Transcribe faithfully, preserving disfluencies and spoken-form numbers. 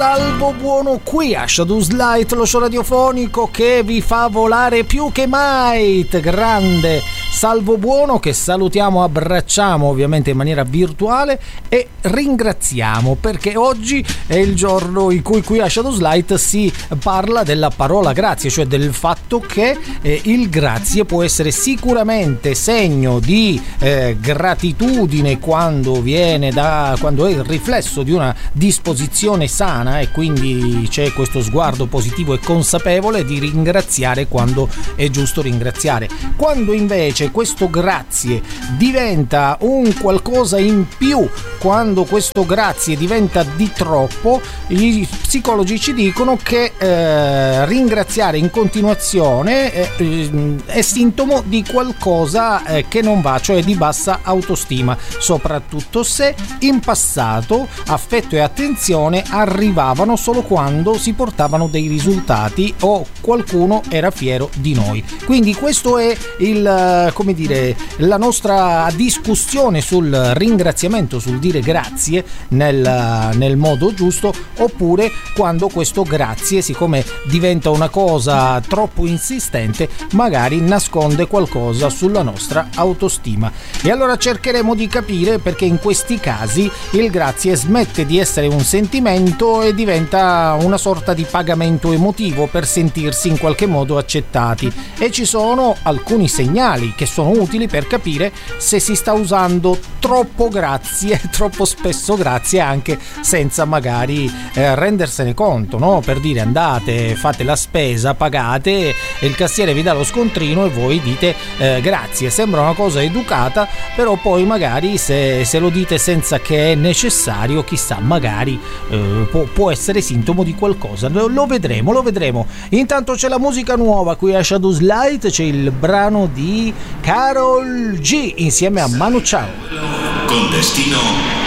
Salvo Buono qui a Shadows Light, lo show radiofonico che vi fa volare più che mai. Grande Salvo Buono, che salutiamo, abbracciamo ovviamente in maniera virtuale e ringraziamo, perché oggi è il giorno in cui qui a Shadows Light si parla della parola grazie, cioè del fatto che eh, il grazie può essere sicuramente segno di eh, gratitudine quando viene da quando è il riflesso di una disposizione sana, e quindi c'è questo sguardo positivo e consapevole di ringraziare quando è giusto ringraziare. Quando invece questo grazie diventa un qualcosa in più, quando questo grazie diventa di troppo, i psicologi ci dicono che eh, ringraziare in continuazione eh, è sintomo di qualcosa eh, che non va, cioè di bassa autostima, soprattutto se in passato affetto e attenzione arrivavano solo quando si portavano dei risultati o qualcuno era fiero di noi. Quindi questo è il, come dire, la nostra discussione sul ringraziamento, sul dire grazie nel, nel modo giusto, oppure quando questo grazie, siccome diventa una cosa troppo insistente, magari nasconde qualcosa sulla nostra autostima. E allora cercheremo di capire perché in questi casi il grazie smette di essere un sentimento e diventa una sorta di pagamento emotivo per sentirsi in qualche modo accettati, e ci sono alcuni segnali che sono utili per capire se si sta usando troppo grazie, troppo spesso grazie, anche senza magari eh, rendersene conto, no? Per dire, andate, fate la spesa, pagate e il cassiere vi dà lo scontrino e voi dite eh, grazie. Sembra una cosa educata, però poi magari se, se lo dite senza che è necessario, chissà, magari eh, può, può essere sintomo di qualcosa. Lo, lo vedremo, lo vedremo. Intanto c'è la musica nuova qui a Shadows Light, c'è il brano di Karol G insieme a Manu Chao. Con destino